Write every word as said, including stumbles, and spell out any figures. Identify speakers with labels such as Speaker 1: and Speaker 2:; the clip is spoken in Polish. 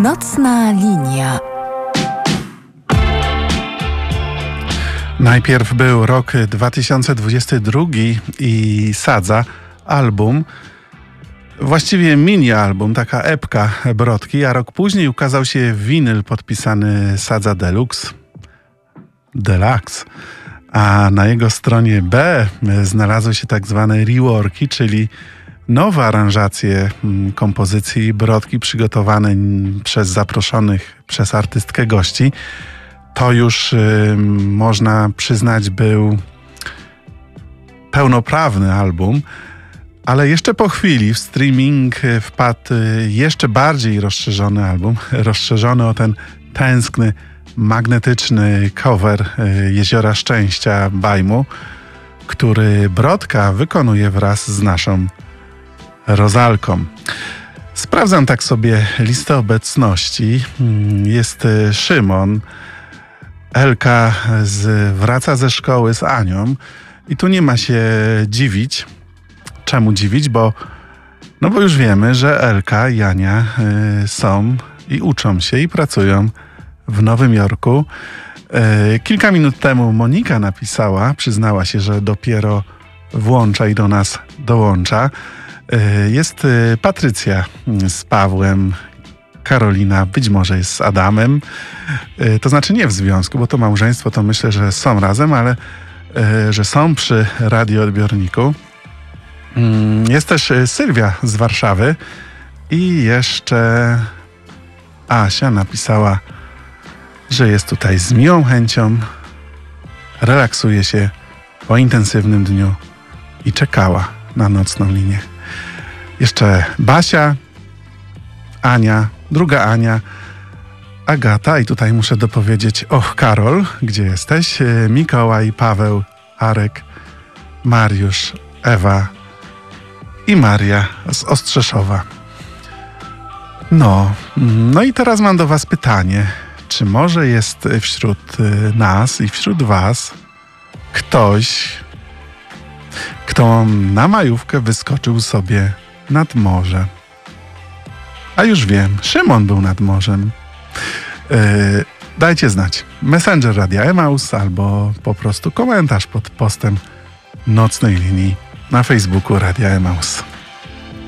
Speaker 1: Nocna linia.
Speaker 2: Najpierw był rok dwa tysiące dwudziesty drugi i Sadza, album, właściwie mini-album, taka epka Brodki, a rok później ukazał się winyl podpisany Sadza Deluxe, Deluxe, a na jego stronie B znalazły się tak zwane reworki, czyli nowe aranżacje kompozycji Brodki przygotowane przez zaproszonych przez artystkę gości. To już y, można przyznać był pełnoprawny album, ale jeszcze po chwili w streaming wpadł jeszcze bardziej rozszerzony album, rozszerzony o ten tęskny, magnetyczny cover Jeziora Szczęścia Bajmu, który Brodka wykonuje wraz z naszą Rozalką. Sprawdzam tak sobie listę obecności. Jest Szymon, Elka z, wraca ze szkoły z Anią i tu nie ma się dziwić. Czemu dziwić? Bo, no bo już wiemy, że Elka i Ania y, są i uczą się i pracują w Nowym Jorku. Y, kilka minut temu Monika napisała, przyznała się, że dopiero włącza i do nas dołącza. Y, jest y, Patrycja z Pawłem, Karolina być może jest z Adamem, yy, to znaczy nie w związku, bo to małżeństwo to myślę, że są razem, ale yy, że są przy radioodbiorniku. Yy, jest też yy, Sylwia z Warszawy i jeszcze Asia napisała, że jest tutaj z miłą chęcią, relaksuje się po intensywnym dniu i czekała na nocną linię. Jeszcze Basia, Ania, druga Ania, Agata i tutaj muszę dopowiedzieć, och Karol, gdzie jesteś? Mikołaj, Paweł, Arek, Mariusz, Ewa i Maria z Ostrzeszowa. No, no i teraz mam do was pytanie, czy może jest wśród nas i wśród was ktoś, kto na majówkę wyskoczył sobie nad morze? A już wiem, Szymon był nad morzem. Yy, dajcie znać. Messenger Radia Emaus albo po prostu komentarz pod postem Nocnej Linii na Facebooku Radia Emaus.